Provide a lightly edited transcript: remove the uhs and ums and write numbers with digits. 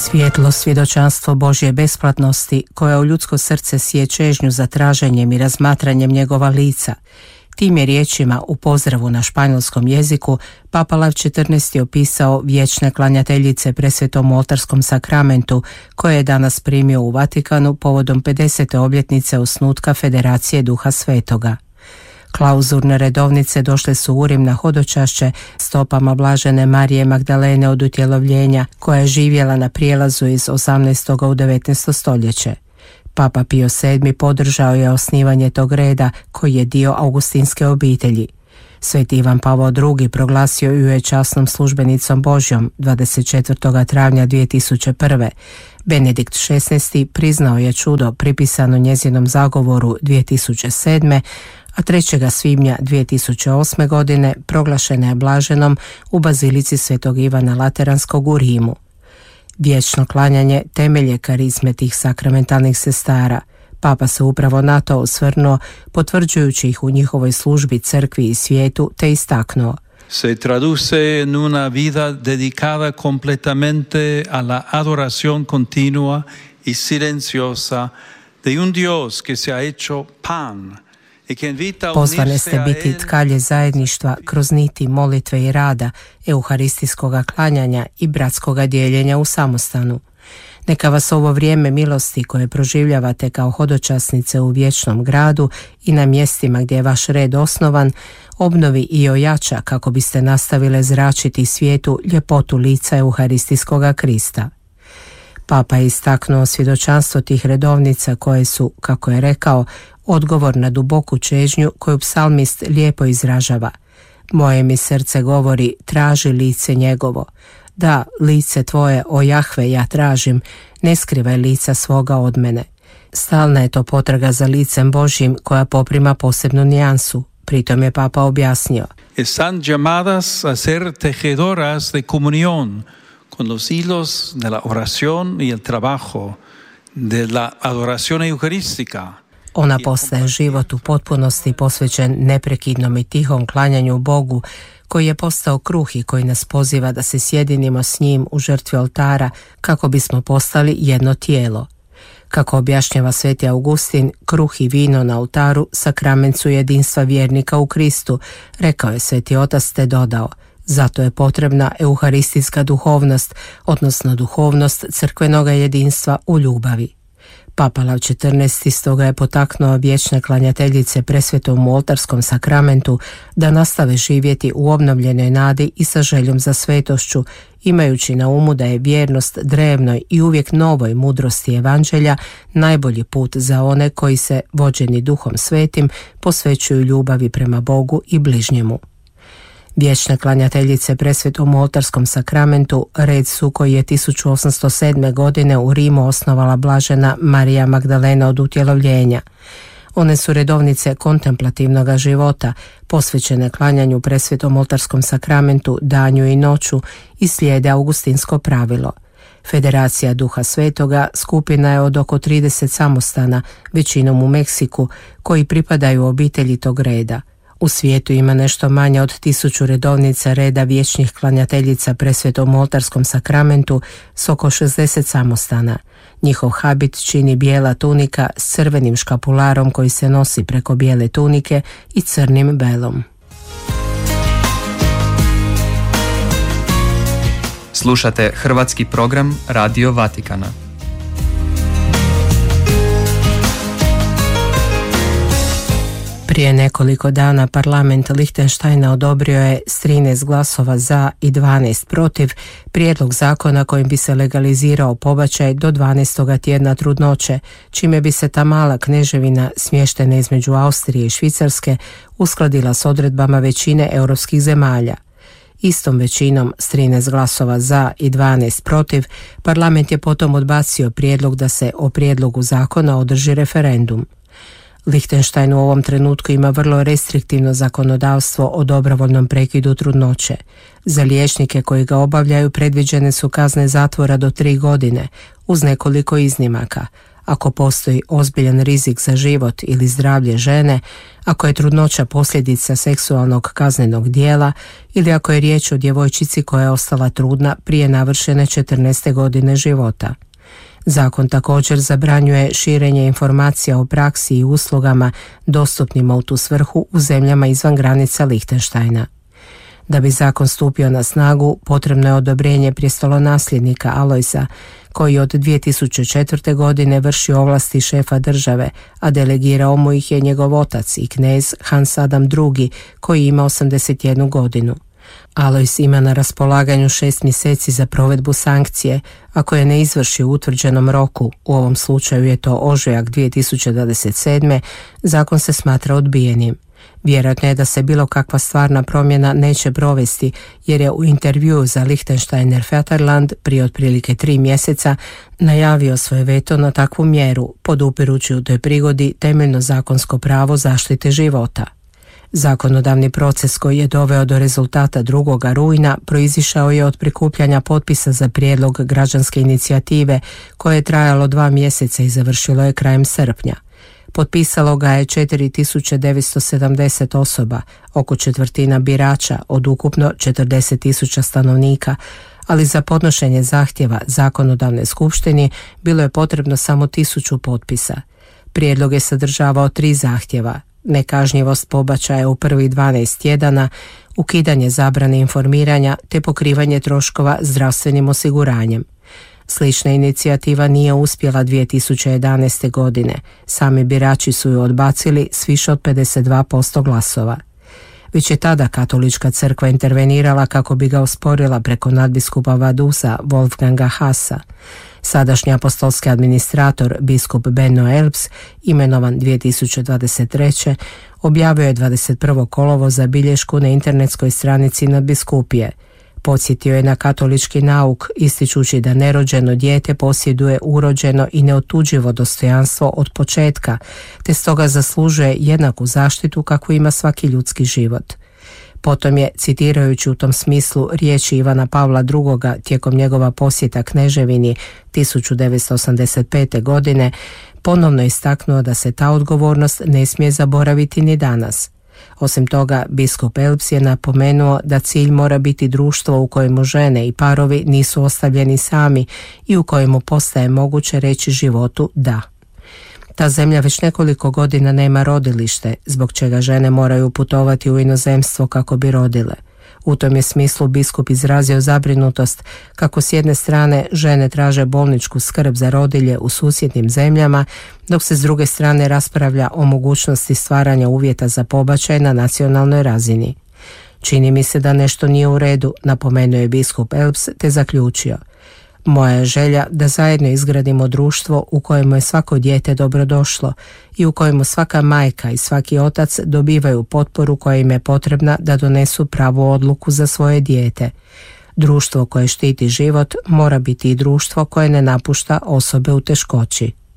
Svijetlo svjedočanstvo Božje besplatnosti koja u ljudsko srce sije čežnju za traženjem i razmatranjem njegova lica. Tim je riječima u pozdravu na španjolskom jeziku Papa Lav XIV opisao vječne klanjateljice presvetom oltarskom sakramentu koje je danas primio u Vatikanu povodom 50. obljetnice osnutka Federacije Duha Svetoga. Klauzurne redovnice došle su u Rim na hodočašće stopama blažene Marije Magdalene od utjelovljenja koja je živjela na prijelazu iz 18. u 19. stoljeće. Papa Pio VII podržao je osnivanje tog reda koji je dio augustinske obitelji. Sveti Ivan Pavao II proglasio ju je časnom službenicom Božjom 24. travnja 2001. Benedikt XVI priznao je čudo pripisano njezinom zagovoru 2007. a 3. svibnja 2008. godine proglašena je blaženom u bazilici Svetog Ivana Lateranskog u Rimu. Vječno klanjanje temelj je karizme tih sakramentalnih sestara. Papa se upravo na to osvrnuo, potvrđujući ih u njihovoj službi crkvi i svijetu, te istaknuo: se traduce en una vida dedicada completamente a la adoración continua y silenciosa de un Dios que se ha hecho pan. Pozvane ste biti tkalje zajedništva kroz niti molitve i rada, euharistijskoga klanjanja i bratskoga dijeljenja u samostanu. Neka vas ovo vrijeme milosti koje proživljavate kao hodočasnice u vječnom gradu i na mjestima gdje je vaš red osnovan, obnovi i ojača kako biste nastavile zračiti svijetu ljepotu lica euharistijskoga Krista. Papa je istaknuo svjedočanstvo tih redovnica koje su, kako je rekao, odgovor na duboku čežnju koju psalmist lijepo izražava. Moje mi srce govori, traži lice njegovo. Da, lice tvoje, o Jahve, ja tražim, ne skrivaj lica svoga od mene. Stalna je to potraga za licem Božjim koja poprima posebnu nijansu. Pritom je Papa objasnio: están llamadas a ser tejedoras de comunión con los hilos de la oración y el trabajo de la adoración eucarística. Ona postaje život u potpunosti posvećen neprekidnom i tihom klanjanju Bogu, koji je postao kruh i koji nas poziva da se sjedinimo s njim u žrtvi oltara kako bismo postali jedno tijelo. Kako objašnjava sveti Augustin, kruh i vino na oltaru sakrament su jedinstva vjernika u Kristu, rekao je sveti otac te dodao: zato je potrebna euharistijska duhovnost, odnosno duhovnost crkvenoga jedinstva u ljubavi. Papa Lav XIV stoga je potaknuo vječne klanjateljice presvetom oltarskom sakramentu da nastave živjeti u obnovljenoj nadi i sa željom za svetošću, imajući na umu da je vjernost drevnoj i uvijek novoj mudrosti evanđelja najbolji put za one koji se, vođeni Duhom Svetim, posvećuju ljubavi prema Bogu i bližnjemu. Vječne klanjateljice presvetom oltarskom sakramentu red su koji je 1807. godine u Rimu osnovala blažena Marija Magdalena od utjelovljenja. One su redovnice kontemplativnog života, posvećene klanjanju presvetom oltarskom sakramentu danju i noću i slijede augustinsko pravilo. Federacija Duha Svetoga skupina je od oko 30 samostana, većinom u Meksiku, koji pripadaju obitelji tog reda. U svijetu ima nešto manje od 1000 redovnica reda vječnih klanjateljica presvetom oltarskom sakramentu s oko 60 samostana. Njihov habit čini bijela tunika s crvenim škapularom koji se nosi preko bijele tunike i crnim belom. Slušate hrvatski program Radio Vatikana. Prije nekoliko dana parlament Lihtenštajna odobrio je s 13 glasova za i 12 protiv prijedlog zakona kojim bi se legalizirao pobačaj do 12. tjedna trudnoće, čime bi se ta mala kneževina smještena između Austrije i Švicarske uskladila s odredbama većine europskih zemalja. Istom većinom s 13 glasova za i 12 protiv, parlament je potom odbacio prijedlog da se o prijedlogu zakona održi referendum. Lihtenštajn u ovom trenutku ima vrlo restriktivno zakonodavstvo o dobrovoljnom prekidu trudnoće. Za liječnike koji ga obavljaju predviđene su kazne zatvora do 3 godine, uz nekoliko iznimaka, ako postoji ozbiljan rizik za život ili zdravlje žene, ako je trudnoća posljedica seksualnog kaznenog dijela ili ako je riječ o djevojčici koja je ostala trudna prije navršene 14. godine života. Zakon također zabranjuje širenje informacija o praksi i uslugama dostupnima u tu svrhu u zemljama izvan granica Lihtenštajna. Da bi zakon stupio na snagu, potrebno je odobrenje prijestolonasljednika Alojsa, koji od 2004. godine vrši ovlasti šefa države, a delegirao mu ih je njegov otac i knez Hans Adam II, koji ima 81 godinu. Alojs ima na raspolaganju 6 mjeseci za provedbu sankcije, ako je ne izvrši u utvrđenom roku, u ovom slučaju je to ožujak 2027. zakon se smatra odbijenim. Vjerojatno je da se bilo kakva stvarna promjena neće provesti, jer je u intervjuu za Liechtensteiner Vaterland prije otprilike 3 mjeseca najavio svoje veto na takvu mjeru, podupirući u toj prigodi temeljno zakonsko pravo zaštite života. Zakonodavni proces koji je doveo do rezultata 2. rujna proizišao je od prikupljanja potpisa za prijedlog građanske inicijative koje je trajalo 2 mjeseca i završilo je krajem srpnja. Potpisalo ga je 4970 osoba, oko četvrtina birača od ukupno 40.000 stanovnika, ali za podnošenje zahtjeva zakonodavne skupštini bilo je potrebno samo 1000 potpisa. Prijedlog je sadržavao 3 zahtjeva: nekažnjivost pobačaja u prvih 12 tjedana, ukidanje zabrane informiranja te pokrivanje troškova zdravstvenim osiguranjem. Slična inicijativa nije uspjela 2011. godine. Sami birači su ju odbacili s više od 52% glasova. Već je tada katolička crkva intervenirala kako bi ga osporila preko nadbiskupa Vadusa Wolfganga Hasa. Sadašnji apostolski administrator, biskup Benno Elbs, imenovan 2023. objavio je 21. kolovoza bilješku na internetskoj stranici nadbiskupije. Podsjetio je na katolički nauk, ističući da nerođeno dijete posjeduje urođeno i neotuđivo dostojanstvo od početka, te stoga zaslužuje jednaku zaštitu kakvu ima svaki ljudski život. Potom je, citirajući u tom smislu riječi Ivana Pavla II. Tijekom njegova posjeta Kneževini 1985. godine, ponovno istaknuo da se ta odgovornost ne smije zaboraviti ni danas. Osim toga, biskup Elbs je napomenuo da cilj mora biti društvo u kojemu žene i parovi nisu ostavljeni sami i u kojemu postaje moguće reći životu da. Ta zemlja već nekoliko godina nema rodilište, zbog čega žene moraju putovati u inozemstvo kako bi rodile. U tom je smislu biskup izrazio zabrinutost kako s jedne strane žene traže bolničku skrb za rodilje u susjednim zemljama, dok se s druge strane raspravlja o mogućnosti stvaranja uvjeta za pobačaj na nacionalnoj razini. Čini mi se da nešto nije u redu, napomenuo je biskup Elbs te zaključio: moja je želja da zajedno izgradimo društvo u kojemu je svako dijete dobrodošlo i u kojemu svaka majka i svaki otac dobivaju potporu koja im je potrebna da donesu pravu odluku za svoje dijete. Društvo koje štiti život mora biti i društvo koje ne napušta osobe u teškoći.